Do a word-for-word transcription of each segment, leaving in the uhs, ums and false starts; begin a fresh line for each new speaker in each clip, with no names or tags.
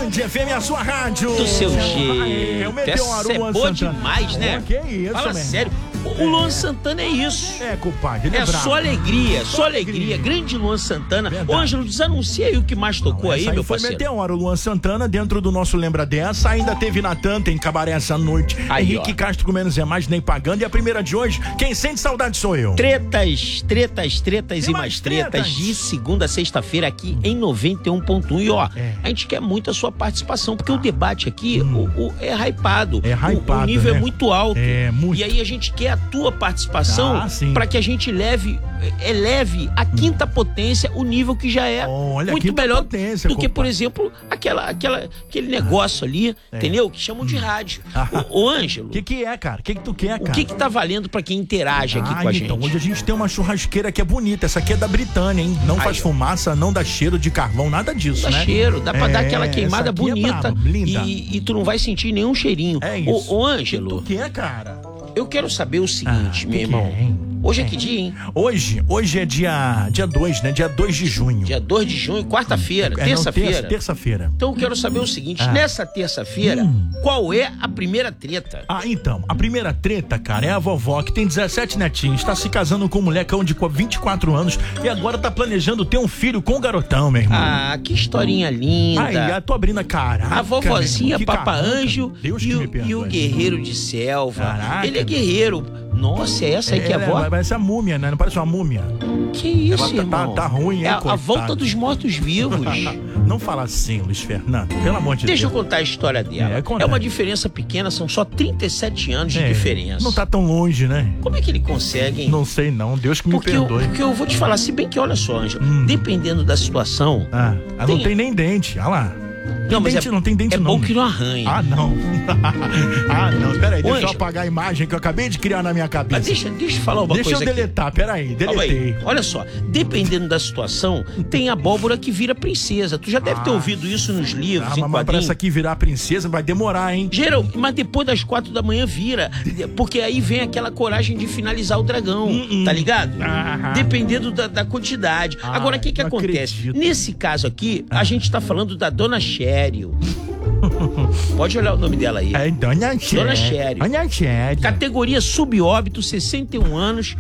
Band F M, a sua rádio.
Do seu
Aê, eu
jeito.
meti um
Essa é
Luan
boa
Santana.
demais, né?
Pô, que isso,
Fala
meu.
sério. O Luan Santana é isso.
É, compadre, ele é,
É
brabo.
só alegria,
Só
só
alegria.
alegria. Grande Luan Santana.
Verdade.
Ô, Ângelo, desanuncia aí o que mais tocou aí,
Essa
meu
foi
parceiro.
meteoro, o Luan Santana, dentro do nosso Lembra Dessa. Ainda teve Natan, tem Cabaré essa noite.
Aí,
Henrique
ó.
Castro com Menos é Mais, nem pagando. E a primeira de hoje, quem sente saudade sou eu.
Tretas, tretas, tretas
E
e
mais
mais tretas,
tretas.
de segunda a sexta-feira aqui em noventa e um ponto um. E ó,
É.
a gente quer muito a sua participação, porque o debate aqui o, o- é hypado.
É
O-
hypado,
O, nível
né?
é muito alto.
É, muito.
E aí a gente quer a tua participação
Ah, sim.
para que a gente leve, eleve a quinta potência o nível que já é
Olha,
muito
quinta
melhor
potência,
do que, por
compadre.
exemplo, aquela, aquela, aquele negócio ali, entendeu? Que chamam de rádio. Ô, ô, Ângelo,
O que que é, cara? O que que tu quer,
o
cara?
que que tá valendo para quem interage aqui
Ah,
com a
então,
gente?
hoje a gente tem uma churrasqueira que é bonita. Essa aqui é da Britânia, hein? Não
Aí,
faz
ó.
fumaça, não dá cheiro de carvão, nada disso,
Dá
né?
cheiro, dá pra
É,
dar aquela
essa
queimada
aqui é
bonita
braba, linda.
e, e tu não vai sentir nenhum cheirinho.
É
Ô,
isso.
ô
O
Ângelo,
que é, cara?
eu quero saber o seguinte,
Ah,
meu
que
irmão.
que é, hein?
Hoje é que dia, hein?
Hoje, hoje é dia dia dois, né? Dia dois de junho.
Dia dois de junho, quarta-feira,
É, não,
terça-feira.
terça- Terça-feira.
Então eu quero saber o seguinte,
Ah.
nessa terça-feira,
Hum.
qual é a primeira treta?
Ah, então, a primeira treta, cara, é a vovó que tem dezessete netinhos, está se casando com um molecão de vinte e quatro anos e agora tá planejando ter um filho com o garotão, meu irmão.
Ah, que historinha linda.
Ai, já tô abrindo a cara.
A vovozinha,
que
Papa
caraca.
Anjo
Deus
e
que me
o,
perdoe.
e o guerreiro de selva.
Caraca.
Ele é guerreiro. Nossa, é essa aí que é a
Ela
avó?
Parece a múmia, né? Não parece uma múmia.
Que isso,
Ela tá-
irmão?
tá- tá ruim, hein,
É a, a
coitado.
volta dos mortos-vivos.
Não fala assim, Luiz Fernando. Pelo amor de
Deixa eu
Deus.
contar a história dela.
É,
É,
conta
uma
aí.
diferença pequena, são só trinta e sete anos de
É,
diferença.
Não tá tão longe, né?
Como é que ele consegue, hein?
Não sei não. Deus que me
porque, eu,
perdoe.
porque eu vou te falar, se bem que, olha só, Ângelo,
Hum.
dependendo da situação...
Ah, ela não
Tem-
tem nem dente. Olha lá.
Não, mas
dente,
é,
não tem dente
é
não.
bom que não arranha.
Ah, não. ah, não. Peraí, deixa eu
Ângelo.
apagar a imagem que eu acabei de criar na minha cabeça.
Mas deixa, deixa eu falar uma
Deixa eu
coisa aqui.
deletar, peraí,
Calma aí.
deletei.
Olha só, dependendo da situação, tem abóbora que vira princesa. Tu já deve ter
Ah.
ouvido isso nos livros,
Ah,
em
mas pra
quadrinhos.
essa aqui virar princesa vai demorar, hein?
Geral, mas depois das quatro da manhã vira. Porque aí vem aquela coragem de finalizar o dragão.
Hum,
Tá ligado?
Aham.
Dependendo da, da quantidade.
Ah,
Agora, o que que
não
acontece?
acredito.
Nesse caso aqui, a gente tá falando da Dona Cheryl. Pode olhar o nome dela aí.
É, Dona Chéria.
Dona Chéria.
Dona Chéria.
Categoria subóbito, sessenta e um anos.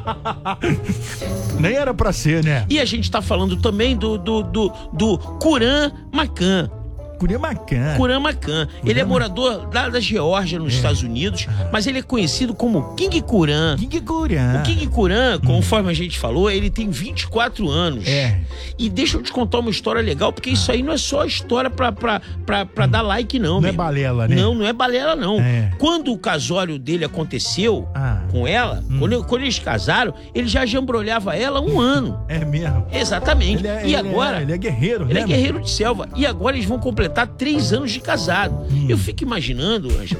Nem era pra ser, né?
E a gente tá falando também do, do, do, do Kuran Makan.
Curiamacã.
Kuran Makan. Ele é morador lá da Geórgia, nos Estados Unidos, mas ele é conhecido como King Kuran.
King Curian.
O King Kuran, conforme a gente falou, ele tem vinte e quatro anos.
É.
E deixa eu te contar uma história legal, porque isso aí não é só história pra, pra, pra, pra dar like, não.
Não
meu
é
irmão.
balela, né?
Não, não é balela, não.
É.
Quando o casório dele aconteceu
Ah.
com ela, quando, quando eles casaram, ele já jambrolhava ela há um ano.
É mesmo.
Exatamente.
Ele é,
e
ele
agora...
É, ele é guerreiro,
Ele
né?
é guerreiro de selva. E agora eles vão completar três anos de casado.
Hum.
Eu fico imaginando, Ângelo.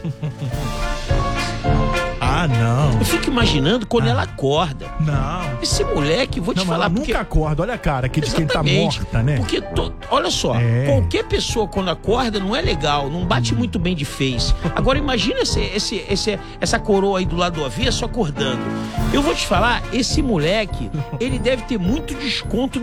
Ah, não.
Eu fico imaginando quando ela acorda.
Não.
Esse moleque, vou te
Não, mas
falar
ela
porque...
nunca acorda. Olha a cara aqui de quem tá
Exatamente.
morta, né?
Porque, to- olha só,
É.
qualquer pessoa quando acorda não é legal, não bate muito bem de face. Agora imagina esse, esse, esse, essa coroa aí do lado do avesso acordando. Eu vou te falar, esse moleque, ele deve ter muito desconto